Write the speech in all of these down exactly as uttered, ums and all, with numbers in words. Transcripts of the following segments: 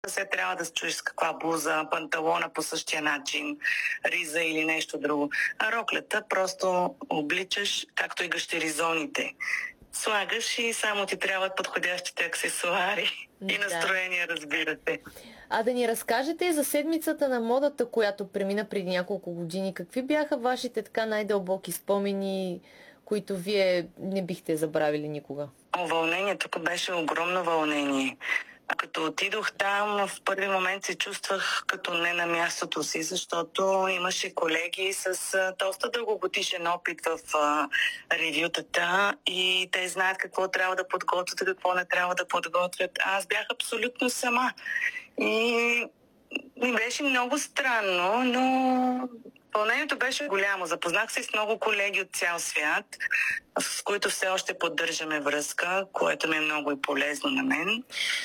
Сега трябва да се чуеш с каква блуза, панталона по същия начин, риза или нещо друго. А роклята просто обличаш, както и гащеризоните. Слагаш и само ти трябват подходящите аксесуари и настроение, разбира се. А да ни разкажете и за седмицата на модата, която премина преди няколко години. Какви бяха вашите така най-дълбоки спомени, които вие не бихте забравили никога? О, вълнение, тук беше огромно вълнение. А като отидох там, в първи момент се чувствах като не на мястото си, защото имаше колеги с а, доста дългогодишен опит в а, ревютата и те знаят какво трябва да подготвят и какво не трябва да подготвят. Аз бях абсолютно сама. И ми беше много странно, но вълнението беше голямо. Запознах се с много колеги от цял свят, с които все още поддържаме връзка, което ми е много и полезно на мен.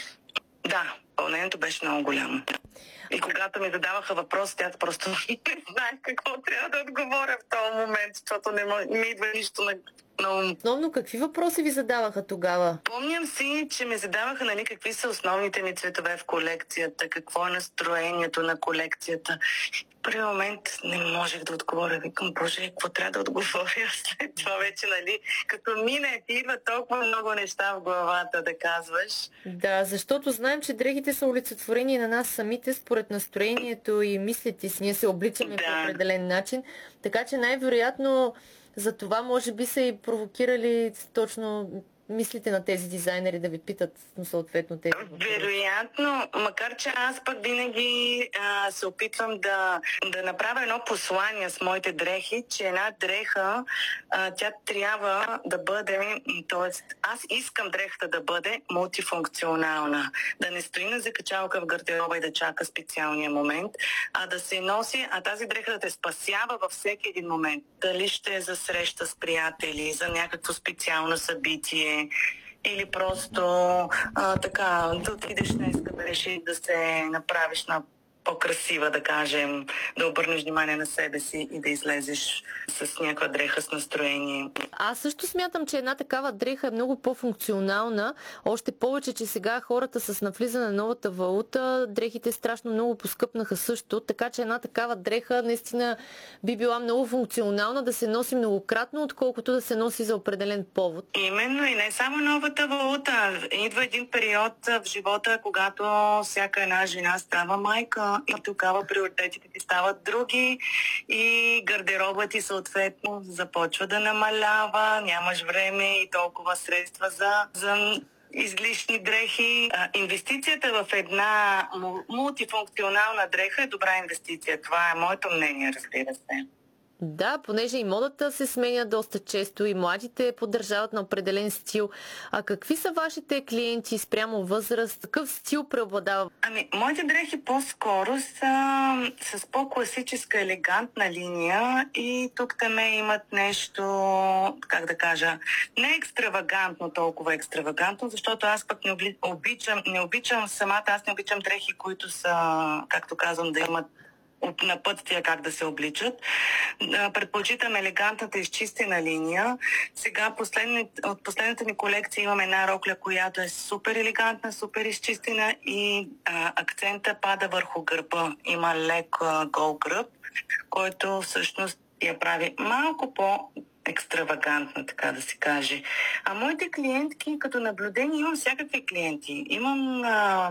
Да, вълнението беше много голямо. И когато ми задаваха въпрос, тя просто не знаех какво трябва да отговоря в този момент, защото не ми идва нищо на, на ум. Основно какви въпроси ви задаваха тогава? Помням си, че ми задаваха, нали, какви са основните ми цветове в колекцията, какво е настроението на колекцията. В първи момент не можех да отговоря. Викам, боже, какво трябва да отговоря след това вече, нали? Като мине, ти идва толкова много неща в главата да казваш. Да, защото знаем, че дрехите са олицетворени на нас самите според настроението и мислите си. Ние се обличаме Да. по определен начин. Така че най-вероятно за това може би са и провокирали точно мислите на тези дизайнери да ви питат съответно тези. Вероятно, макар че аз пък винаги а, се опитвам да, да направя едно послание с моите дрехи, че една дреха, а, тя трябва да бъде, т.е. аз искам дрехата да бъде мултифункционална, да не стои на закачалка в гардероба и да чака специалния момент, а да се носи, а тази дреха да те спасява във всеки един момент. Дали ще е за среща с приятели, за някакво специално събитие, или просто а, така, да отидеш днеска да решиш да се направиш на по-красива, да кажем, да обърнеш внимание на себе си и да излезеш с някаква дреха с настроение. Аз също смятам, че една такава дреха е много по-функционална. Още повече, че сега хората с навлизане на новата валута, дрехите страшно много поскъпнаха също, така че една такава дреха наистина би била много функционална да се носи многократно, отколкото да се носи за определен повод. Именно и не само новата валута. Идва един период в живота, когато всяка една жена става майка и тогава приоритетите ти стават други и гардеробът ти съответно започва да намалява, нямаш време и толкова средства за, за излишни дрехи. А, инвестицията в една мултифункционална дреха е добра инвестиция. Това е моето мнение, разбира се. Да, понеже и модата се сменя доста често и младите поддържават на определен стил. А какви са вашите клиенти спрямо възраст? Какъв стил преобладава? Ами, моите дрехи по-скоро са с по-класическа елегантна линия и тук таме имат нещо, как да кажа, не екстравагантно, толкова екстравагантно, защото аз пък не обичам, не обичам самата, аз не обичам дрехи, които са, както казвам, да имат напътствия как да се обличат. Предпочитам елегантната изчистена линия. Сега последни, от последната ми колекция имам една рокля, която е супер елегантна, супер изчистена и а, акцента пада върху гърба. Има лек а, гол гръб, който всъщност я прави малко по екстравагантна, така да се каже. А моите клиентки, като наблюдение, имам всякакви клиенти. Имам а,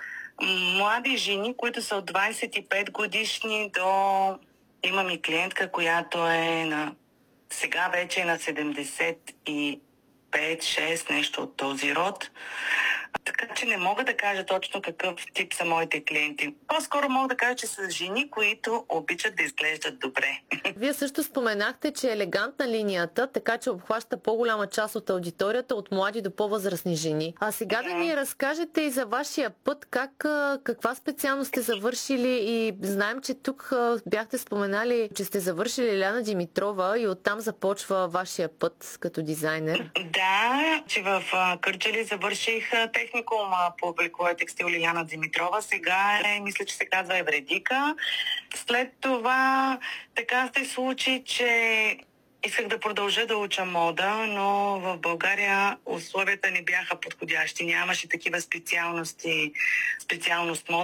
млади жени, които са от двадесет и пет годишни до... Имам и клиентка, която е на... Сега вече е на седемдесет и пет-шест, нещо от този род. Така че не мога да кажа точно какъв тип са моите клиенти. По-скоро мога да кажа, че са жени, които обичат да изглеждат добре. Вие също споменахте, че е елегантна линията, така че обхваща по-голяма част от аудиторията, от млади до по-възрастни жени. А сега да ни разкажете и за вашия път, как, каква специалност сте завършили и знаем, че тук бяхте споменали, че сте завършили Лиляна Димитрова и оттам започва вашия път като дизайнер. Да, че в Кърджали завърших техникум по облеклова текстил Лиляна Димитрова. Сега е, мисля, че се казва Евредика. След това така се случи, че исках да продължа да уча мода, но в България условията не бяха подходящи. Нямаше такива специалности, специалност мода.